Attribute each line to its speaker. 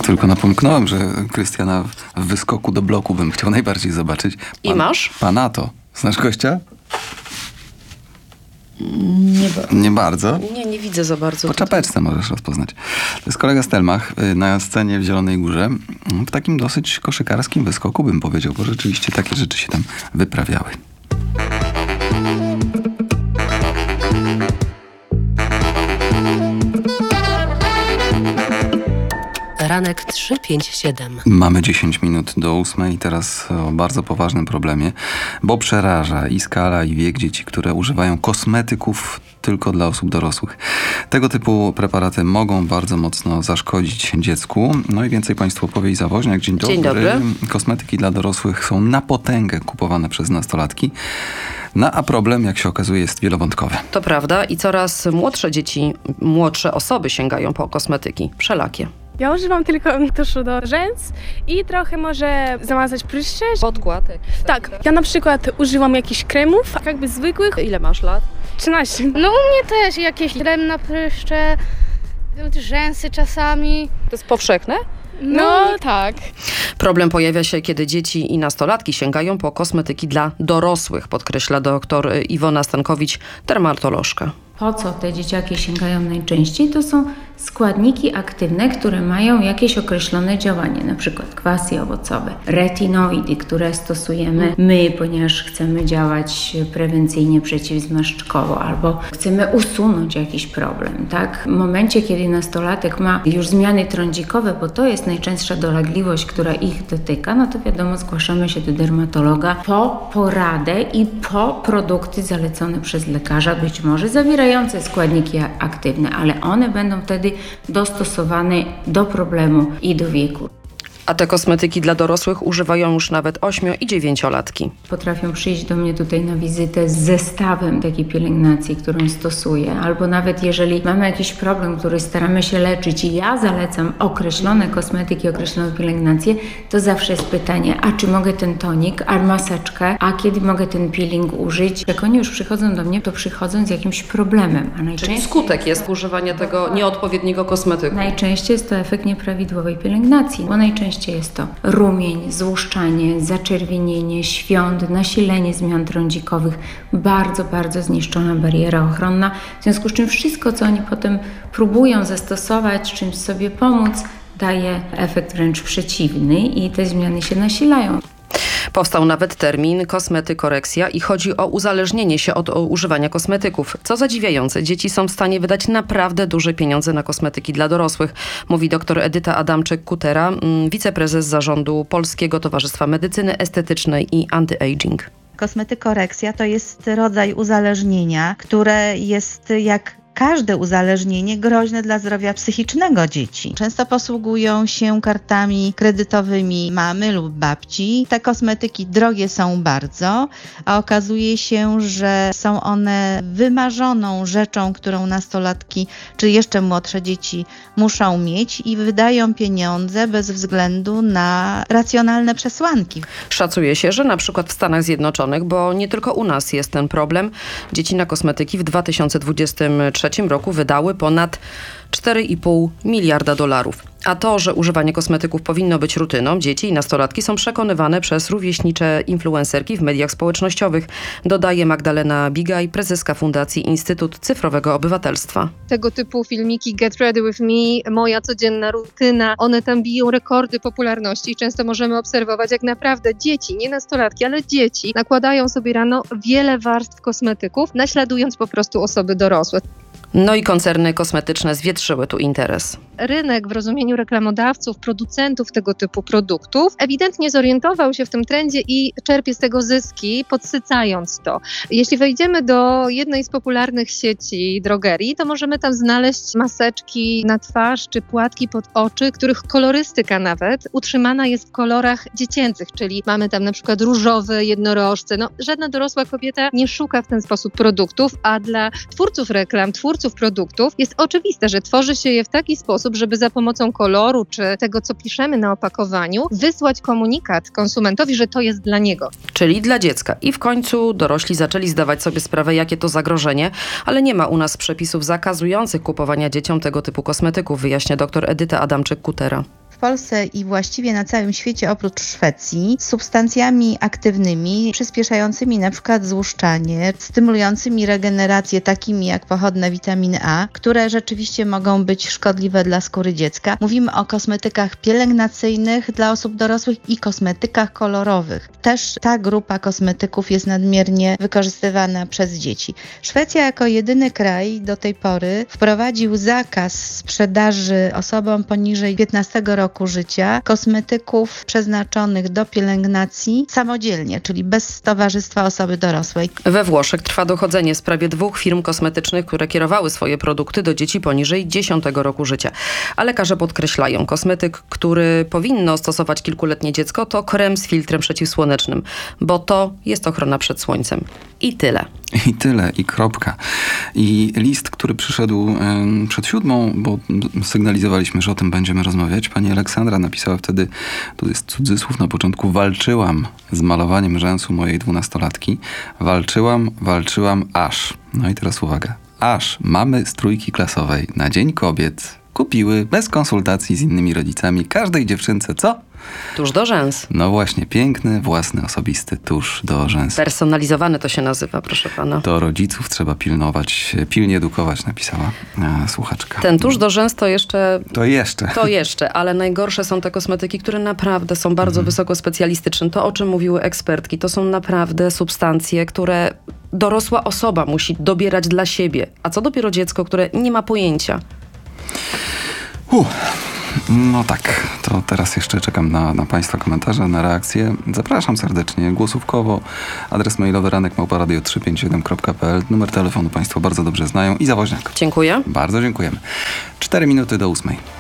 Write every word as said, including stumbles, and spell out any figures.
Speaker 1: Tylko napomknąłem, że Krystiana w wyskoku do bloku bym chciał najbardziej zobaczyć. Pan,
Speaker 2: I masz?
Speaker 1: Panato. Znasz gościa?
Speaker 2: Nie, ba-
Speaker 1: Nie bardzo.
Speaker 2: nie, nie widzę za bardzo.
Speaker 1: Po czapeczce możesz rozpoznać. To jest kolega Stelmach na scenie w Zielonej Górze. W takim dosyć koszykarskim wyskoku bym powiedział, bo rzeczywiście takie rzeczy się tam wyprawiały.
Speaker 3: Ranek trzy pięć siedem.
Speaker 1: Mamy dziesięć minut do ósmej i teraz o bardzo poważnym problemie, bo przeraża i skala, i wiek dzieci, które używają kosmetyków tylko dla osób dorosłych. Tego typu preparaty mogą bardzo mocno zaszkodzić dziecku. No i więcej Państwu powie Iza Woźniak. Dzień dobry.
Speaker 2: Dzień dobry.
Speaker 1: Kosmetyki dla dorosłych są na potęgę kupowane przez nastolatki. No a problem, jak się okazuje, jest wielowątkowy.
Speaker 2: To prawda i coraz młodsze dzieci, młodsze osoby sięgają po kosmetyki wszelakie.
Speaker 4: Ja używam tylko tuszu do rzęs i trochę może zamazać pryszcze.
Speaker 2: Podkład.
Speaker 4: Tak, ja na przykład używam jakichś kremów, jakby zwykłych.
Speaker 2: Ile masz lat?
Speaker 4: trzynaście.
Speaker 5: No u mnie też jakieś krem na pryszcze, rzęsy czasami.
Speaker 2: To jest powszechne?
Speaker 4: No tak.
Speaker 2: Problem pojawia się, kiedy dzieci i nastolatki sięgają po kosmetyki dla dorosłych, podkreśla doktor Iwona Stankowicz, dermatolożka.
Speaker 6: Po co te dzieciaki sięgają najczęściej? To są składniki aktywne, które mają jakieś określone działanie, na przykład kwasy owocowe, retinoidy, które stosujemy my, ponieważ chcemy działać prewencyjnie przeciwzmarszczkowo albo chcemy usunąć jakiś problem, tak? W momencie, kiedy nastolatek ma już zmiany trądzikowe, bo to jest najczęstsza dolegliwość, która ich dotyka, no to wiadomo, zgłaszamy się do dermatologa po poradę i po produkty zalecone przez lekarza, być może zawierające składniki aktywne, ale one będą wtedy dostosowane do problemu i do wieku.
Speaker 2: A te kosmetyki dla dorosłych używają już nawet ośmio- i dziewięciolatki.
Speaker 6: Potrafią przyjść do mnie tutaj na wizytę z zestawem takiej pielęgnacji, którą stosuję, albo nawet jeżeli mamy jakiś problem, który staramy się leczyć i ja zalecam określone kosmetyki, określone pielęgnacje, to zawsze jest pytanie, a czy mogę ten tonik, a maseczkę, a kiedy mogę ten peeling użyć? Jak oni już przychodzą do mnie, to przychodzą z jakimś problemem, a najczęściej...
Speaker 2: Czyli skutek jest używania tego nieodpowiedniego kosmetyku.
Speaker 6: Najczęściej jest to efekt nieprawidłowej pielęgnacji, bo najczęściej jest to rumień, złuszczanie, zaczerwienienie, świąt, nasilenie zmian trądzikowych, bardzo, bardzo zniszczona bariera ochronna, w związku z czym wszystko, co oni potem próbują zastosować, czymś sobie pomóc, daje efekt wręcz przeciwny i te zmiany się nasilają.
Speaker 2: Powstał nawet termin kosmetykoreksja i chodzi o uzależnienie się od używania kosmetyków. Co zadziwiające, dzieci są w stanie wydać naprawdę duże pieniądze na kosmetyki dla dorosłych, mówi dr Edyta Adamczyk-Kutera, wiceprezes zarządu Polskiego Towarzystwa Medycyny Estetycznej i Anti-Aging.
Speaker 7: Kosmetykoreksja to jest rodzaj uzależnienia, które jest jak każde uzależnienie groźne dla zdrowia psychicznego dzieci. Często posługują się kartami kredytowymi mamy lub babci. Te kosmetyki drogie są bardzo, a okazuje się, że są one wymarzoną rzeczą, którą nastolatki czy jeszcze młodsze dzieci muszą mieć i wydają pieniądze bez względu na racjonalne przesłanki.
Speaker 2: Szacuje się, że na przykład w Stanach Zjednoczonych, bo nie tylko u nas jest ten problem, dzieci na kosmetyki w dwa tysiące dwudziestym trzecim roku wydały ponad cztery i pół miliarda dolarów. A to, że używanie kosmetyków powinno być rutyną, dzieci i nastolatki są przekonywane przez rówieśnicze influencerki w mediach społecznościowych, dodaje Magdalena Bigaj, prezeska Fundacji Instytut Cyfrowego Obywatelstwa.
Speaker 8: Tego typu filmiki Get Ready With Me, moja codzienna rutyna, one tam biją rekordy popularności i często możemy obserwować, jak naprawdę dzieci, nie nastolatki, ale dzieci nakładają sobie rano wiele warstw kosmetyków, naśladując po prostu osoby dorosłe.
Speaker 2: No i koncerny kosmetyczne zwietrzyły tu interes.
Speaker 8: Rynek w rozumieniu reklamodawców, producentów tego typu produktów ewidentnie zorientował się w tym trendzie i czerpie z tego zyski, podsycając to. Jeśli wejdziemy do jednej z popularnych sieci drogerii, to możemy tam znaleźć maseczki na twarz czy płatki pod oczy, których kolorystyka nawet utrzymana jest w kolorach dziecięcych, czyli mamy tam na przykład różowe jednorożce. No, żadna dorosła kobieta nie szuka w ten sposób produktów, a dla twórców reklam, twórców produktów jest oczywiste, że tworzy się je w taki sposób, żeby za pomocą koloru czy tego, co piszemy na opakowaniu, wysłać komunikat konsumentowi, że to jest dla niego.
Speaker 2: Czyli dla dziecka. I w końcu dorośli zaczęli zdawać sobie sprawę, jakie to zagrożenie, ale nie ma u nas przepisów zakazujących kupowania dzieciom tego typu kosmetyków, wyjaśnia dr Edyta Adamczyk-Kutera.
Speaker 8: W
Speaker 7: Polsce i właściwie na całym świecie oprócz Szwecji substancjami aktywnymi, przyspieszającymi na przykład złuszczanie, stymulującymi regenerację, takimi jak pochodne witaminy A, które rzeczywiście mogą być szkodliwe dla skóry dziecka. Mówimy o kosmetykach pielęgnacyjnych dla osób dorosłych i kosmetykach kolorowych. Też ta grupa kosmetyków jest nadmiernie wykorzystywana przez dzieci. Szwecja jako jedyny kraj do tej pory wprowadził zakaz sprzedaży osobom poniżej piętnastego roku życia kosmetyków przeznaczonych do pielęgnacji samodzielnie, czyli bez towarzystwa osoby dorosłej.
Speaker 2: We Włoszech trwa dochodzenie w sprawie dwóch firm kosmetycznych, które kierowały swoje produkty do dzieci poniżej dziesiątego roku życia. A lekarze podkreślają, kosmetyk, który powinno stosować kilkuletnie dziecko, to krem z filtrem przeciwsłonecznym, bo to jest ochrona przed słońcem. I tyle.
Speaker 1: I tyle, i kropka. I list, który przyszedł y, przed siódmą, bo sygnalizowaliśmy, że o tym będziemy rozmawiać. Pani Aleksandra napisała wtedy, tu jest cudzysłów na początku, walczyłam z malowaniem rzęsu mojej dwunastolatki. Walczyłam, walczyłam aż. No i teraz uwaga. Aż mamy z trójki klasowej na Dzień Kobiet kupiły bez konsultacji z innymi rodzicami każdej dziewczynce co?
Speaker 2: Tusz do rzęs.
Speaker 1: No właśnie, piękny, własny, osobisty tusz do rzęs.
Speaker 2: Personalizowany to się nazywa, proszę pana.
Speaker 1: To rodziców trzeba pilnować, pilnie edukować, napisała a, słuchaczka.
Speaker 2: Ten tusz do rzęs to jeszcze...
Speaker 1: To jeszcze.
Speaker 2: To jeszcze, ale najgorsze są te kosmetyki, które naprawdę są bardzo mhm. wysoko specjalistyczne. To, o czym mówiły ekspertki, to są naprawdę substancje, które dorosła osoba musi dobierać dla siebie. A co dopiero dziecko, które nie ma pojęcia.
Speaker 1: Uh. No tak, to teraz jeszcze czekam na, na Państwa komentarze, na reakcje. Zapraszam serdecznie, głosówkowo, adres mailowy ranek małpa radio trzysta pięćdziesiąt siedem kropka p l, numer telefonu Państwo bardzo dobrze znają i Zawoźniak.
Speaker 2: Dziękuję.
Speaker 1: Bardzo dziękujemy. Cztery minuty do ósmej.